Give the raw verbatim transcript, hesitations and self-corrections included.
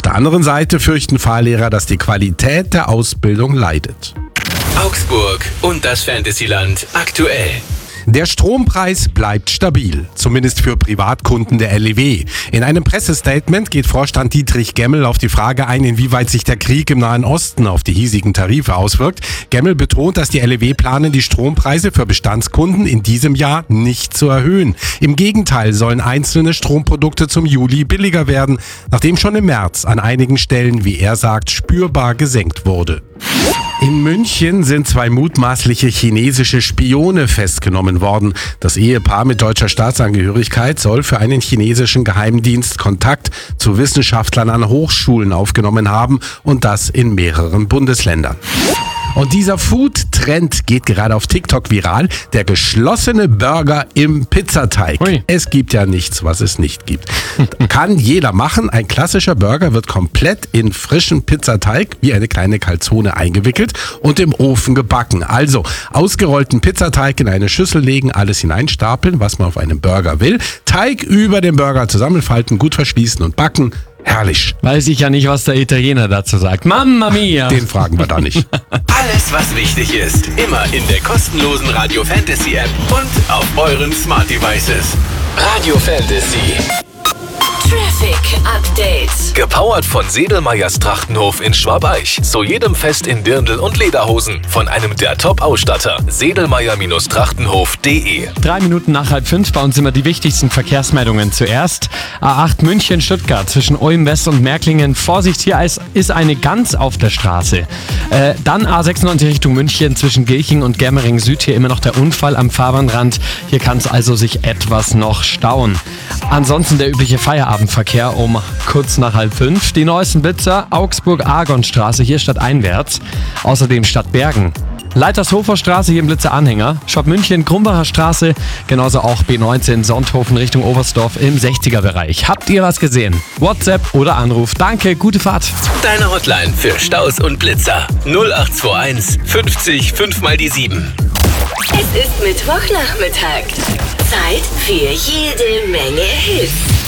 der anderen Seite fürchten Fahrlehrer, dass die Qualität der Ausbildung leidet. Augsburg und das Fantasyland aktuell. Der Strompreis bleibt stabil, zumindest für Privatkunden der L E W. In einem Pressestatement geht Vorstand Dietrich Gemmel auf die Frage ein, inwieweit sich der Krieg im Nahen Osten auf die hiesigen Tarife auswirkt. Gemmel betont, dass die L E W planen, die Strompreise für Bestandskunden in diesem Jahr nicht zu erhöhen. Im Gegenteil sollen einzelne Stromprodukte zum Juli billiger werden, nachdem schon im März an einigen Stellen, wie er sagt, spürbar gesenkt wurde. In München sind zwei mutmaßliche chinesische Spione festgenommen worden. Das Ehepaar mit deutscher Staatsangehörigkeit soll für einen chinesischen Geheimdienst Kontakt zu Wissenschaftlern an Hochschulen aufgenommen haben und das in mehreren Bundesländern. Und dieser Food-Trend geht gerade auf TikTok viral. Der geschlossene Burger im Pizzateig. Ui. Es gibt ja nichts, was es nicht gibt. Kann jeder machen. Ein klassischer Burger wird komplett in frischen Pizzateig, wie eine kleine Calzone, eingewickelt und im Ofen gebacken. Also ausgerollten Pizzateig in eine Schüssel legen, alles hineinstapeln, was man auf einem Burger will. Teig über den Burger zusammenfalten, gut verschließen und backen. Herrlich. Weiß ich ja nicht, was der Italiener dazu sagt. Mamma mia! Den fragen wir da nicht. Alles, was wichtig ist, immer in der kostenlosen Radio Fantasy App und auf euren Smart Devices. Radio Fantasy. Traffic Update. Gepowert von Sedelmeyers Trachtenhof in Schwabeich. Zu jedem Fest in Dirndl und Lederhosen. Von einem der Top-Ausstatter. Sedelmeyer Trachtenhof punkt de. Drei Minuten nach halb fünf bei uns immer die wichtigsten Verkehrsmeldungen zuerst. A acht München-Stuttgart zwischen Ulm West und Märklingen. Vorsicht, hier ist eine Gans auf der Straße. Äh, dann A sechsundneunzig Richtung München zwischen Gilching und Germering Süd. Hier immer noch der Unfall am Fahrbahnrand. Hier kann es also sich etwas noch stauen. Ansonsten der übliche Feierabendverkehr um kurz nach halb fünf. Die neuesten Blitzer, Augsburg-Argonstraße, hier stadteinwärts. Außerdem Stadtbergen. Leitershofer Straße, hier im Blitzer-Anhänger. Shop München, Krumbacher Straße. Genauso auch B neunzehn, Sonthofen Richtung Oberstdorf im sechziger-Bereich. Habt ihr was gesehen? WhatsApp oder Anruf. Danke, gute Fahrt. Deine Hotline für Staus und Blitzer. null acht zwei eins fünfzig fünf mal die sieben. Es ist Mittwochnachmittag. Zeit für jede Menge Hits.